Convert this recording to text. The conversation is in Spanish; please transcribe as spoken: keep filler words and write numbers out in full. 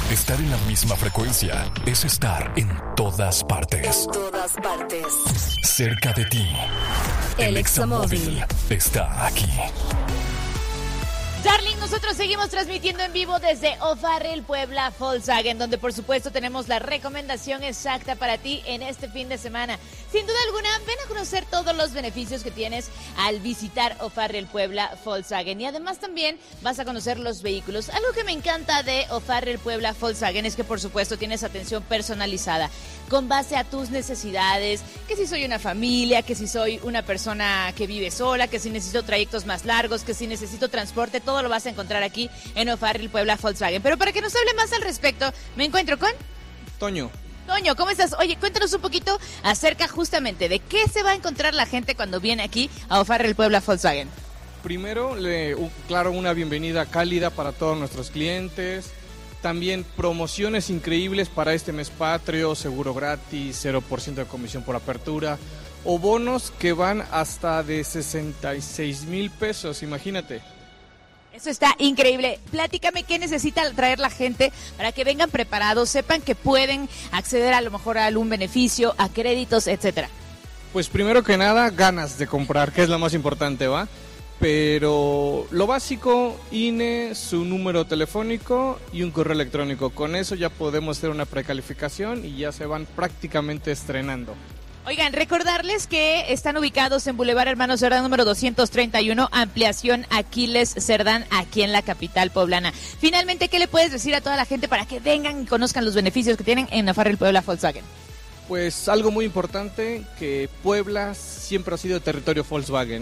Estar en la misma frecuencia es estar en todas partes. En todas partes. Cerca de ti. El El Examóvil está aquí. Darling, nosotros seguimos transmitiendo en vivo desde O'Farrill, Puebla, Volkswagen, donde por supuesto tenemos la recomendación exacta para ti en este fin de semana. Sin duda alguna, ven a conocer todos los beneficios que tienes al visitar O'Farrill, Puebla, Volkswagen. Y además también vas a conocer los vehículos. Algo que me encanta de O'Farrill, Puebla, Volkswagen es que por supuesto tienes atención personalizada con base a tus necesidades, que si soy una familia, que si soy una persona que vive sola, que si necesito trayectos más largos, que si necesito transporte, todo lo vas a encontrar aquí en O'Farrill, Puebla, Volkswagen. Pero para que nos hable más al respecto, me encuentro con... Toño. Toño, ¿cómo estás? Oye, cuéntanos un poquito acerca justamente de qué se va a encontrar la gente cuando viene aquí a O'Farrill, Puebla, Volkswagen. Primero, le, uh, claro, una bienvenida cálida para todos nuestros clientes. También promociones increíbles para este mes patrio, seguro gratis, cero por ciento de comisión por apertura, o bonos que van hasta de sesenta y seis mil pesos, imagínate. Eso está increíble. Platícame qué necesita traer la gente para que vengan preparados, sepan que pueden acceder a lo mejor a algún beneficio, a créditos, etcétera. Pues primero que nada, ganas de comprar, que es lo más importante, ¿va? Pero lo básico, I N E, su número telefónico y un correo electrónico. Con eso ya podemos hacer una precalificación y ya se van prácticamente estrenando. Oigan, recordarles que están ubicados en Boulevard Hermanos Cerdán número doscientos treinta y uno, ampliación Aquiles Cerdán, aquí en la capital poblana. Finalmente, ¿qué le puedes decir a toda la gente para que vengan y conozcan los beneficios que tienen en O'Farrill, Puebla, Volkswagen? Pues algo muy importante, que Puebla siempre ha sido territorio Volkswagen.